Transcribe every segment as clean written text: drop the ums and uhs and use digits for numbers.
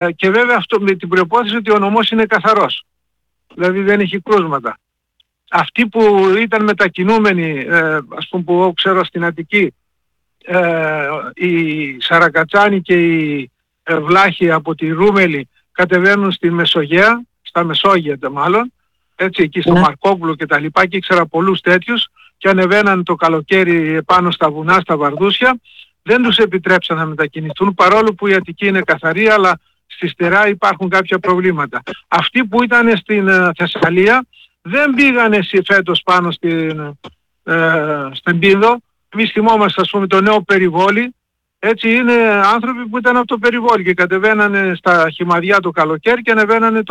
Και βέβαια αυτό με την προϋπόθεση ότι ο νομός είναι καθαρός. Δηλαδή δεν έχει κρούσματα. Αυτοί που ήταν μετακινούμενοι, ας πούμε που ξέρω στην Αττική, οι Σαρακατσάνοι και οι Βλάχοι από τη Ρούμελη κατεβαίνουν στη Μεσογεία, στα Μεσόγεια μάλλον, έτσι εκεί στο Μαρκόπουλο και τα λοιπά, και ήξερα πολλούς τέτοιους, και ανεβαίναν το καλοκαίρι πάνω στα βουνά, στα βαρδούσια. Δεν τους επιτρέψαν να μετακινηθούν, παρόλο που η Αττική είναι καθαρή, αλλά στη Στερά υπάρχουν κάποια προβλήματα. Αυτοί που ήταν στην Θεσσαλία δεν πήγανε φέτος πάνω στην Πίνδο. Εμείς θυμόμαστε, ας πούμε, το νέο Περιβόλι. Έτσι είναι άνθρωποι που ήταν από το Περιβόλι και κατεβαίνανε στα χυμαδιά το καλοκαίρι και ανεβαίνανε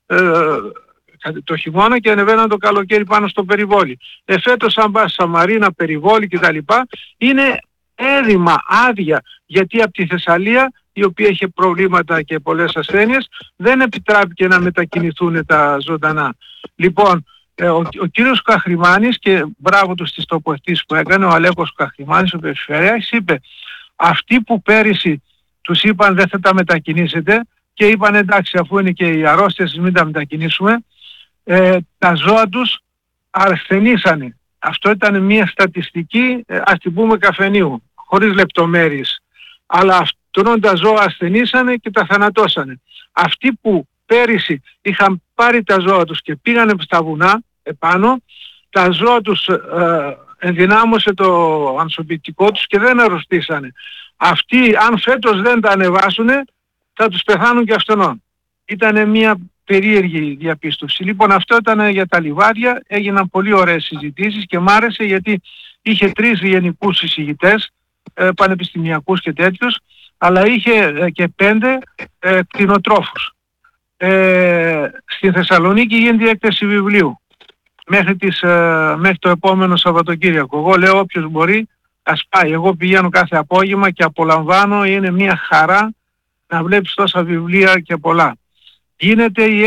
το χειμώνα και ανεβαίνανε το καλοκαίρι πάνω στο Περιβόλι. Φέτος αν πας Σαμαρίνα, Περιβόλι κτλ. Είναι έδημα, άδεια, γιατί από τη Θεσσαλία, η οποία είχε προβλήματα και πολλές ασθένειες, δεν επιτράπηκε να μετακινηθούν τα ζωντανά. Λοιπόν, ο κύριος Καχρημάνης, και μπράβο του στις τοποθετήσεις που έκανε, ο Αλέκος Καχρημάνης, ο Περιφερειάρχης, είπε αυτοί που πέρυσι τους είπαν δεν θα τα μετακινήσετε και είπαν εντάξει, αφού είναι και οι αρρώστιες μην τα μετακινήσουμε, τα ζώα τους ασθενήσανε. Αυτό ήταν μια στατιστική, ας την πούμε καφενείου, χωρίς λεπτομέρειες. Αλλά αυτόν τα ζώα ασθενήσανε και τα θανατώσανε. Αυτοί που πέρυσι είχαν πάρει τα ζώα τους και πήγανε στα βουνά επάνω, τα ζώα τους ενδυνάμωσε το ανσωπητικό τους και δεν αρρωστήσανε. Αυτοί αν φέτος δεν τα ανεβάσουνε θα τους πεθάνουν και αυτονών. Ήτανε μια περίεργη διαπίστωση. Λοιπόν, αυτό ήταν για τα λιβάδια. Έγιναν πολύ ωραίες συζητήσεις και μ' άρεσε γιατί είχε 3 γενικούς εισηγητές, πανεπιστημιακούς και τέτοιους, αλλά είχε και 5 κτηνοτρόφους. Στη Θεσσαλονίκη γίνεται η έκθεση βιβλίου μέχρι το επόμενο Σαββατοκύριακο. Εγώ λέω όποιος μπορεί ας πάει. Εγώ πηγαίνω κάθε απόγευμα και απολαμβάνω, είναι μια χαρά να βλέπεις τόσα βιβλία και πολλά. Γίνεται η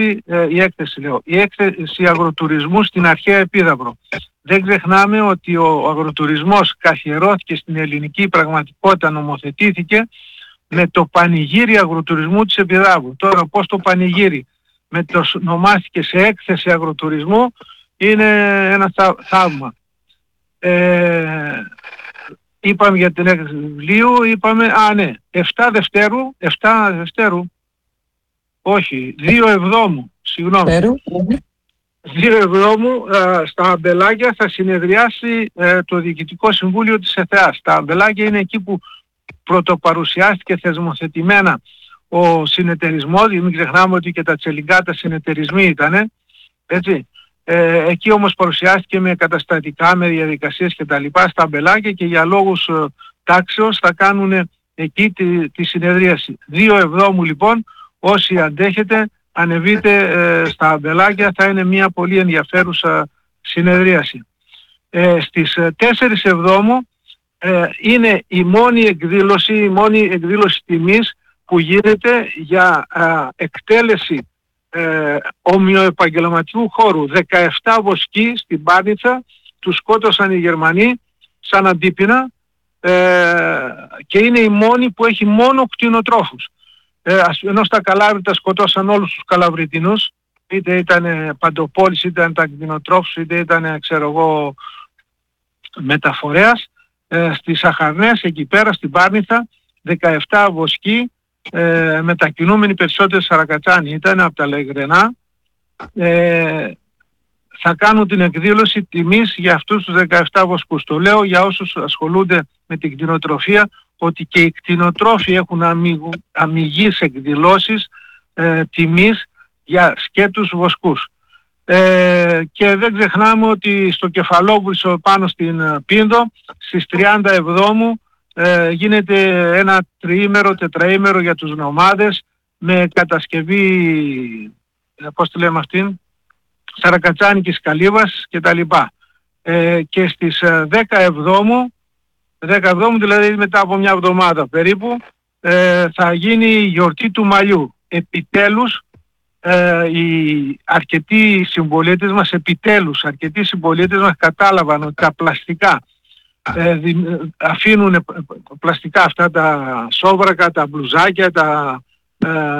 έκθεση αγροτουρισμού στην αρχαία Επίδαυρο. Δεν ξεχνάμε ότι ο αγροτουρισμός καθιερώθηκε στην ελληνική πραγματικότητα, νομοθετήθηκε με το πανηγύρι αγροτουρισμού της Επιδαύρου. Τώρα πώς το πανηγύρι ονομάστηκε σε έκθεση αγροτουρισμού είναι ένα θαύμα. Είπαμε για την έκθεση βιβλίου, είπαμε, 7 Δευτέρου, όχι, 2 Εβδόμου, συγγνώμη. 2 Εβδόμου στα Αμπελάκια θα συνεδριάσει το Διοικητικό Συμβούλιο της ΕΘΕΑ. Τα Αμπελάκια είναι εκεί που πρωτοπαρουσιάστηκε θεσμοθετημένα ο συνεταιρισμός, μην ξεχνάμε ότι και τα τσελιγκάτα συνεταιρισμοί ήτανε, έτσι. Εκεί όμως παρουσιάστηκε με καταστατικά, με διαδικασίες και τα λοιπά στα Αμπελάκια και για λόγους τάξεως θα κάνουν εκεί τη συνεδρίαση. 2 Εβδόμου λοιπόν, όσοι αντέχετε ανεβείτε στα Αμπελάκια, θα είναι μια πολύ ενδιαφέρουσα συνεδρίαση. Στις 4 Εβδόμου είναι η μόνη εκδήλωση τιμής που γίνεται για εκτέλεση ομοιοεπαγγελματικού χώρου. 17 βοσκοί στην Πάρνηθα, τους σκότωσαν οι Γερμανοί σαν αντίπεινα και είναι η μόνη που έχει μόνο κτηνοτρόφους. Ενώ στα Καλάβρητα σκοτώσαν όλους τους Καλαβριτινούς, είτε ήταν παντοπόλης, είτε ήταν τα κτηνοτρόφους, είτε ήταν ξέρω εγώ μεταφορέας. Στις Σαχαρνές εκεί πέρα στην Πάρνηθα 17 βοσκοί, μετακινούμενοι, περισσότεροι Σαρακατσάνοι ήταν από τα Λεγρενά, θα κάνουν την εκδήλωση τιμής για αυτούς τους 17 βοσκούς. Το λέω για όσους ασχολούνται με την κτηνοτροφία, ότι και οι κτηνοτρόφοι έχουν αμιγείς εκδηλώσεις τιμής για σκέτους βοσκούς. Και δεν ξεχνάμε ότι στο Κεφαλόβρυσο πάνω στην Πίνδο στις 30 Εβδόμου γίνεται ένα τριήμερο, τετραήμερο για τους νομάδες με κατασκευή, πώς τη λέμε αυτήν, σαρακατσάνικης καλύβας κτλ. Και στις 10 Εβδόμου, δηλαδή μετά από μια εβδομάδα περίπου, θα γίνει η γιορτή του μαλλιού. Επιτέλους οι αρκετοί συμπολίτες μας κατάλαβαν ότι τα πλαστικά αφήνουν πλαστικά αυτά τα σόβρακα, τα μπλουζάκια, τα